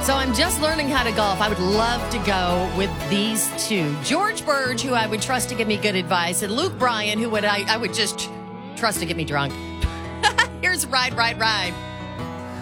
So I'm just learning how to golf. I would love to go with these two. George Burge, who I would trust to give me good advice, and Luke Bryan, who I would just trust to get me drunk. Here's Ride, Ride, Ride.